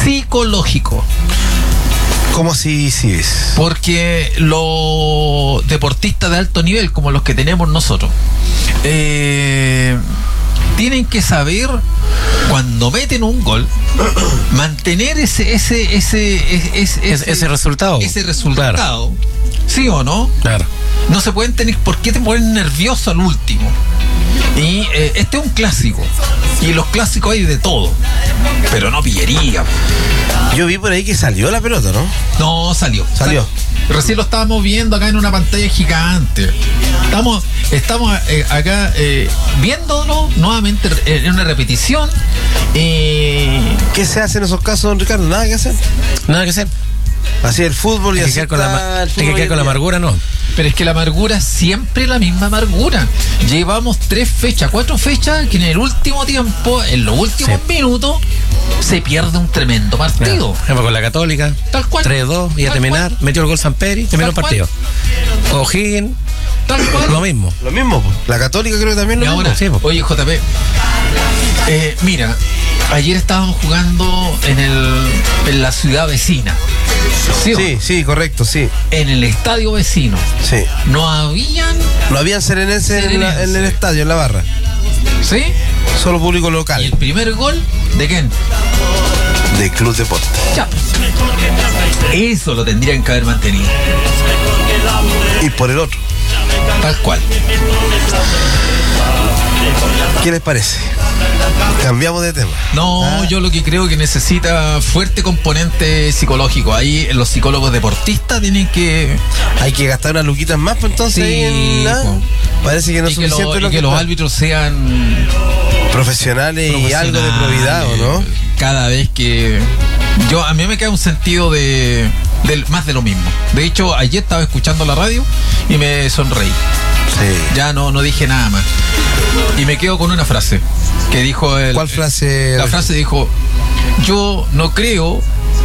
psicológico. ¿Cómo así sí es? Porque los deportistas de alto nivel, como los que tenemos nosotros, tienen que saber, cuando meten un gol, mantener ese resultado. Ese resultado. Claro. ¿Sí o no? Claro. No se pueden tener por qué te ponen nervioso al último. Y este es un clásico. Y los clásicos hay de todo. Pero no pillería. Yo vi por ahí que salió la pelota, ¿no? No, salió. Recién lo estábamos viendo acá en una pantalla gigante. Estamos acá viéndolo nuevamente en una repetición. ¿Qué se hace en esos casos, don Ricardo? Nada que hacer. Así el fútbol y hay así que quedar con la amargura, ¿no? Pero es que la amargura es siempre la misma amargura. Llevamos 4 fechas que en el último tiempo, en los últimos minutos, se pierde un tremendo partido. Ejemplo con la Católica, tal cual, 3-2, y a terminar, metió el gol Samperi, terminó el partido. O'Higgins, tal cual. Lo mismo, pues. La Católica creo que también lo mismo. Sí, oye, JP, mira, ayer estábamos jugando en la ciudad vecina. Sí, correcto, sí. En el estadio vecino. Sí. No habían serenenses en el estadio, en la barra. ¿Sí? Solo público local. ¿Y el primer gol de quién? De Club Deporte. Ya. Eso lo tendrían que haber mantenido. Y por el otro. Tal cual. ¿Qué les parece? Cambiamos de tema. No, yo lo que creo que necesita fuerte componente psicológico. Ahí los psicólogos deportistas tienen que... Hay que gastar unas luquitas más, pues entonces. Sí, parece que no es suficiente que los árbitros sean profesionales y algo de probidad, ¿o no? Cada vez que... a mí me queda un sentido de más de lo mismo. De hecho, ayer estaba escuchando la radio y me sonreí. Sí. Ya no dije nada más. Y me quedo con una frase que dijo ¿Cuál frase? La frase dijo: yo no creo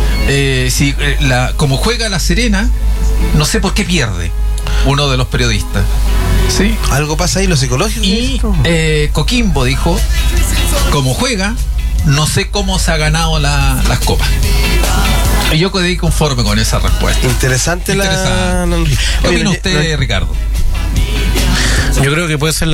como juega La Serena, no sé por qué pierde. Uno de los periodistas. ¿Sí? Algo pasa ahí, lo psicológico. Y Coquimbo dijo: como juega, no sé cómo se ha ganado las copas. Y yo quedé conforme con esa respuesta. Interesante. ¿Qué opina usted, Ricardo? Yo creo que puede ser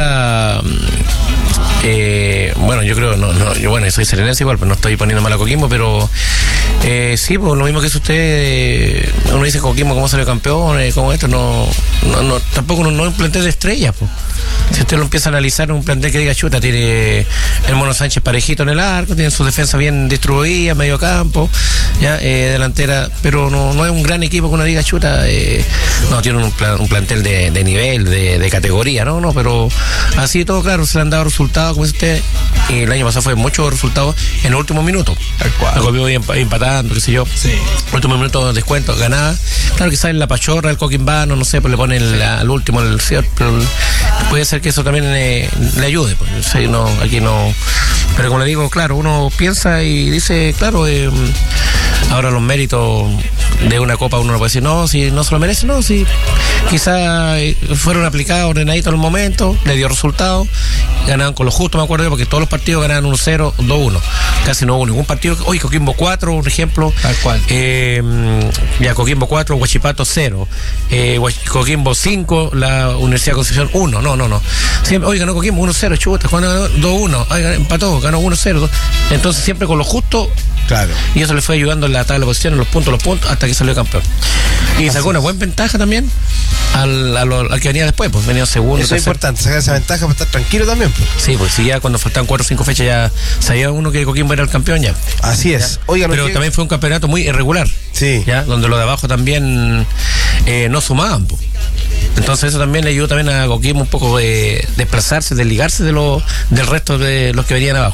bueno, yo creo, yo soy serenense igual, pero no estoy poniendo mal a Coquimbo, pero sí, pues lo mismo que es usted, uno dice Coquimbo, ¿cómo salió campeón? ¿Cómo esto? Tampoco no es un plantel de estrellas, pues. Si usted lo empieza a analizar, un plantel que diga chuta, tiene el Mono Sánchez parejito en el arco, tiene su defensa bien distribuida, medio campo, ya delantera, pero no es un gran equipo que uno diga chuta, no tiene un plantel de nivel, de categoría, no, pero así todo, claro, se le han dado resultados, como dice usted, y el año pasado fue muchos resultados en los últimos minutos. Lo copió empatando, qué sé yo. Sí. Último minuto de descuento, ganada. Claro que sale la pachorra, el coquimbano, no sé, pues le ponen al último el cierre, pero puede ser que eso también le ayude, pues. Sí, aquí no. Pero como le digo, claro, uno piensa y dice, claro, ahora los méritos de una copa uno no puede decir, no, si no se lo merece, no, si quizá fueron aplicados ordenaditos en el momento, le dio resultado, ganaban con lo justo, me acuerdo yo, porque todos los partidos ganaban 1-0, 2-1, casi no hubo ningún partido. Oye, Coquimbo 4, un ejemplo, tal cual. Ya Coquimbo 4, Huachipato 0, Coquimbo 5, la Universidad de Concepción 1, no. Siempre, oye, ganó Coquimbo 1-0, chuta, cuando ganó 2-1, empató, ganó 1-0, entonces siempre con lo justo. Claro. Y eso le fue ayudando en la tabla de posiciones, los puntos, hasta que salió campeón. Y sacó una buena ventaja también al que venía después, pues venía segundo. Eso es importante, sacar esa ventaja para estar tranquilo también, pues. Sí, pues si ya cuando faltaban 4 o 5 fechas ya sabía uno que Coquimbo era el campeón ya. Así es. Oiga, pero también fue un campeonato muy irregular. Sí. ¿Ya? Donde los de abajo también no sumaban, pues. Entonces eso también le ayudó también a Coquimbo un poco de desplazarse, desligarse del resto de los que venían abajo.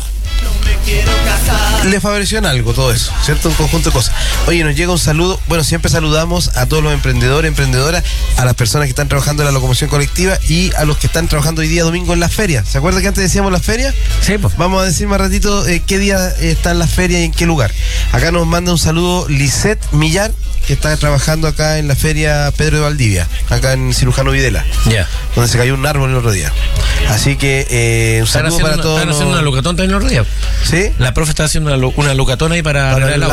Le favoreció en algo todo eso, ¿cierto? Un conjunto de cosas. Oye, nos llega un saludo. Bueno, siempre saludamos a todos los emprendedores, emprendedoras, a las personas que están trabajando en la locomoción colectiva y a los que están trabajando hoy día domingo en las ferias. ¿Se acuerda que antes decíamos las ferias? Sí, pues. Vamos a decir más ratito qué día están las ferias y en qué lugar. Acá nos manda un saludo Lisette Millar, que está trabajando acá en la feria Pedro de Valdivia, acá en Cirujano Videla, donde se cayó un árbol el otro día. Así que un saludo para todos. Están haciendo una locatón también el otro día. ¿Sí? La profe está haciendo una locatón ahí para el